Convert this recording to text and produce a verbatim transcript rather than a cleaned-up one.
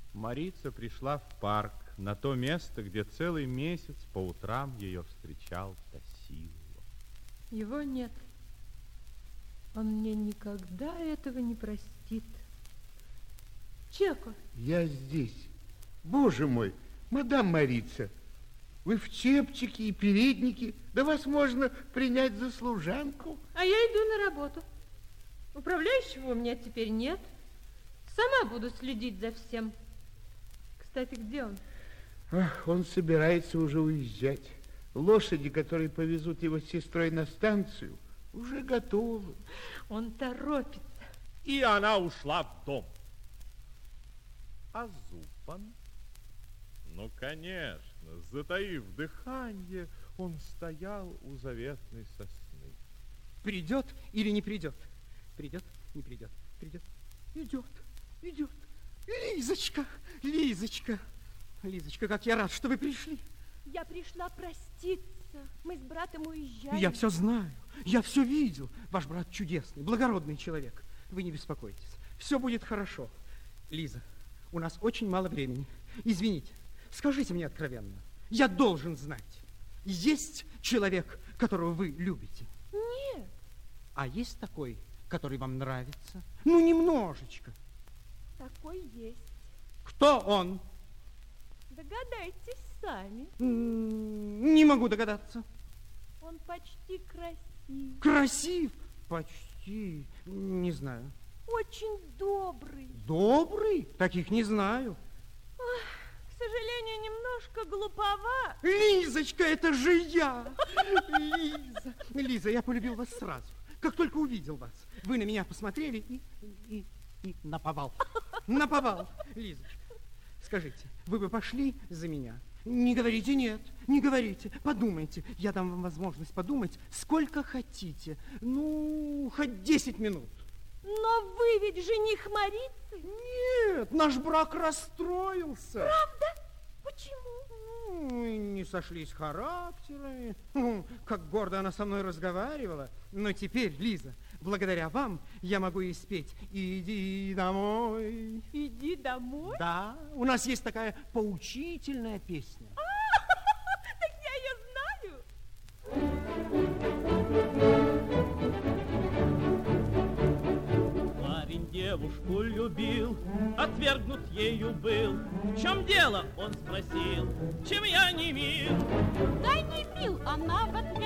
Марица пришла в парк, на то место, где целый месяц по утрам ее встречал Тосило. Его нет. Он мне никогда этого не простит. Чеко. Я здесь. Боже мой, мадам Марица, вы в чепчике и переднике, да вас можно принять за служанку. А я иду на работу. Управляющего у меня теперь нет. Сама буду следить за всем. Кстати, где он? Ах, он собирается уже уезжать. Лошади, которые повезут его с сестрой на станцию, уже готовы. Он торопится. И она ушла в дом. А Зупан? Ну, конечно, затаив дыхание, он стоял у заветной сосны. Придет или не придет? Придет, не придет, придет, идет, идет. Лизочка, Лизочка, Лизочка, как я рад, что вы пришли. Я пришла проститься. Мы с братом уезжаем. Я все знаю, я все видел. Ваш брат чудесный, благородный человек. Вы не беспокойтесь, все будет хорошо. Лиза, у нас очень мало времени. Извините, скажите мне откровенно. Я должен знать, есть человек, которого вы любите? Нет. А есть такой, который вам нравится? Ну, немножечко. Такой есть. Кто он? Догадайтесь сами. Не могу догадаться. Он почти красив. Красив? Почти. Не знаю. Очень добрый. Добрый? Таких не знаю. Ох, к сожалению, немножко глуповат. Лизочка, это же я. Лиза, Лиза, я полюбил вас сразу. Как только увидел вас, вы на меня посмотрели и, и, и наповал. Наповал. Лизочка, скажите, вы бы пошли за меня? Не говорите нет, не говорите. Подумайте, я дам вам возможность подумать, сколько хотите. Ну, хоть десять минут. Но вы ведь жених Марицы. Нет, наш брак расстроился. Правда? Почему? Мы не сошлись характерами. Как гордо она со мной разговаривала. Но теперь, Лиза, благодаря вам я могу и спеть «Иди домой». Иди домой? Да, у нас есть такая поучительная песня. А, так я ее знаю. Парень девушку любил, отвергнут ею был. В чем дело, он спросил, чем я не мил? Да не мил, она в ответ